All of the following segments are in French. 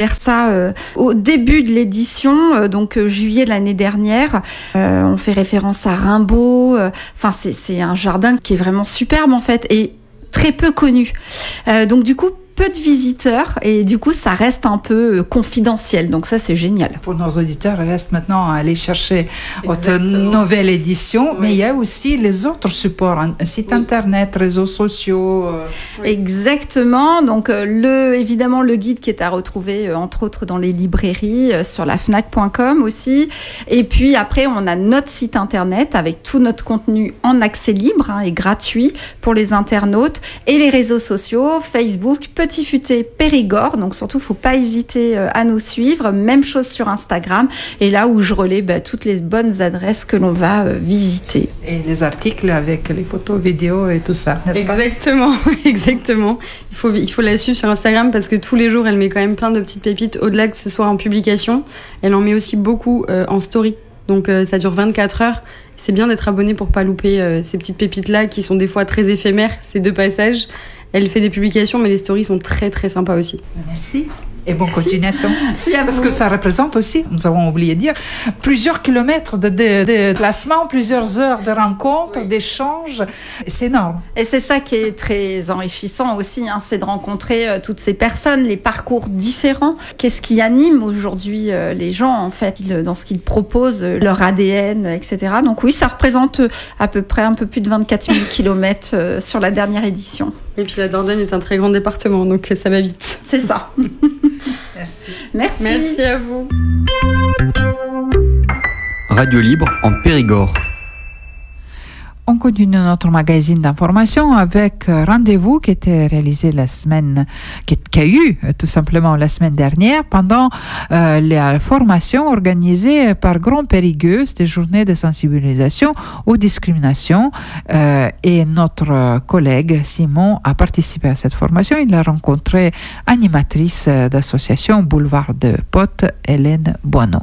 ouvert ça au début de l'édition, donc juillet de l'année dernière. On fait référence à Rimbaud. Enfin, c'est un jardin qui est vraiment superbe en fait et très peu connu. Donc du coup, peu de visiteurs et du coup ça reste un peu confidentiel, donc ça c'est génial. Pour nos auditeurs, il reste maintenant à aller chercher votre nouvelle édition, mais il y a aussi les autres supports, un site internet, réseaux sociaux. Exactement, donc évidemment le guide qui est à retrouver entre autres dans les librairies, sur la fnac.com aussi, et puis après on a notre site internet avec tout notre contenu en accès libre et gratuit pour les internautes, et les réseaux sociaux, Facebook, Petit Futé Périgord, donc surtout faut pas hésiter à nous suivre, même chose sur Instagram, et là où je relais toutes les bonnes adresses que l'on va visiter. Et les articles avec les photos, vidéos et tout ça, n'est-ce pas ? Exactement. Il faut la suivre sur Instagram parce que tous les jours elle met quand même plein de petites pépites, au-delà que ce soit en publication, elle en met aussi beaucoup en story. Donc ça dure 24 heures. C'est bien d'être abonné pour pas louper ces petites pépites-là qui sont des fois très éphémères, ces 2 passages. Elle fait des publications, mais les stories sont très très sympas aussi. Merci. Et bonne continuation. Parce que ça représente aussi, nous avons oublié de dire, plusieurs kilomètres de déplacements, plusieurs heures de rencontres, d'échanges. C'est énorme. Et c'est ça qui est très enrichissant aussi, c'est de rencontrer toutes ces personnes, les parcours différents. Qu'est-ce qui anime aujourd'hui les gens, en fait, dans ce qu'ils proposent, leur ADN, etc. Donc oui, ça représente à peu près un peu plus de 24 000 kilomètres sur la dernière édition. Et puis la Dordogne est un très grand département, donc ça va vite. C'est ça. Merci. Merci à vous. Radio Libre en Périgord. On continue notre magazine d'information avec rendez-vous qui était réalisé qui a eu tout simplement la semaine dernière pendant la formation organisée par Grand Périgueux, des journées de sensibilisation aux discriminations. Et notre collègue Simon a participé à cette formation. Il a rencontré animatrice d'association Boulevard de Potes, Hélène Boineau.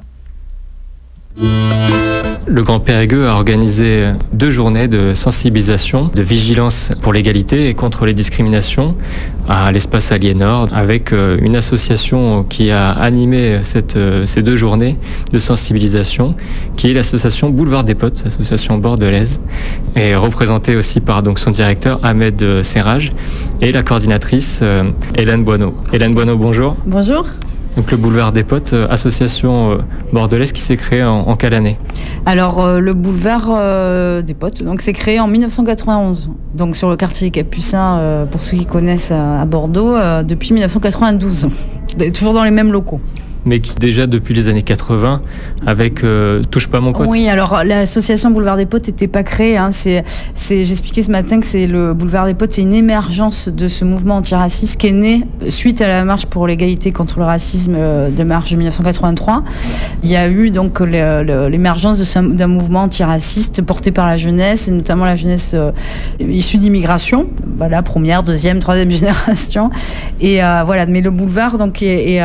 Le Grand Périgueux a organisé 2 journées de sensibilisation, de vigilance pour l'égalité et contre les discriminations à l'espace Aliénor, avec une association qui a animé ces 2 journées de sensibilisation, qui est l'association Boulevard des Potes, association bordelaise, et représentée aussi par donc son directeur Ahmed Serraj et la coordinatrice Hélène Boineau. Hélène Boineau, bonjour. Bonjour. Donc le Boulevard des Potes, association bordelaise qui s'est créée en quelle année ? Alors le Boulevard des Potes, donc c'est créé en 1991, donc sur le quartier Capucin, pour ceux qui connaissent à Bordeaux, depuis 1992, toujours dans les mêmes locaux. Mais qui déjà depuis les années 80 avec Touche pas mon pote. Oui, alors l'association Boulevard des Potes n'était pas créée. J'expliquais ce matin que c'est le Boulevard des Potes, c'est une émergence de ce mouvement antiraciste qui est né suite à la marche pour l'égalité contre le racisme de mars 1983. Il y a eu donc l'émergence d'un mouvement antiraciste porté par la jeunesse, et notamment la jeunesse issue d'immigration, voilà, première, deuxième, troisième génération. Et voilà, mais le boulevard donc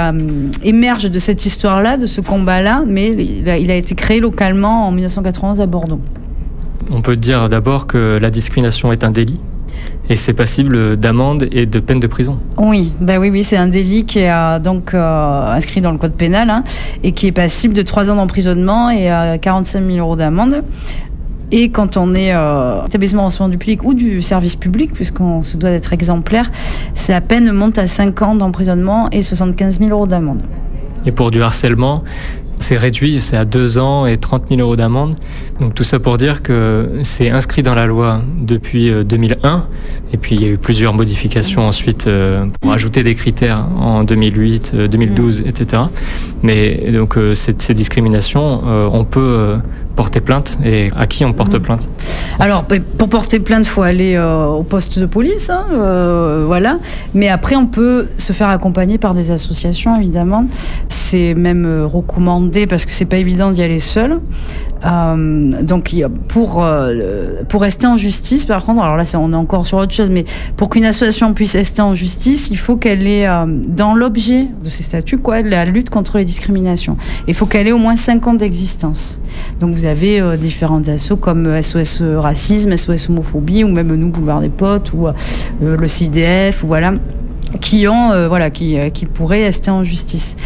émerge de cette histoire-là, de ce combat-là, mais il a été créé localement en 1991 à Bordeaux. On peut dire d'abord que la discrimination est un délit et c'est passible d'amende et de peine de prison. Oui, oui, c'est un délit qui est donc inscrit dans le code pénal et qui est passible de 3 ans d'emprisonnement et 45 000 € d'amende. Et quand on est établissement en soins du public ou du service public, puisqu'on se doit d'être exemplaire, la peine monte à 5 ans d'emprisonnement et 75 000 € d'amende. Et pour du harcèlement, c'est réduit, c'est à 2 ans et 30 000 € d'amende. Donc tout ça pour dire que c'est inscrit dans la loi depuis 2001. Et puis il y a eu plusieurs modifications ensuite pour ajouter des critères en 2008, 2012, etc. Mais donc ces discriminations, on peut porter plainte. Et à qui on porte plainte ? Alors pour porter plainte, il faut aller au poste de police, voilà. Mais après, on peut se faire accompagner par des associations, évidemment. C'est même recommandé parce que c'est pas évident d'y aller seul. Donc pour rester en justice, par contre, alors là on est encore sur autre chose, mais pour qu'une association puisse rester en justice, il faut qu'elle ait dans l'objet de ses statuts la lutte contre les discriminations. Il faut qu'elle ait au moins 5 ans d'existence. Donc vous avez différentes assos comme SOS Racisme, SOS Homophobie, ou même nous, Boulevard des Potes, ou le CIDF, ou voilà, qui pourraient rester en justice.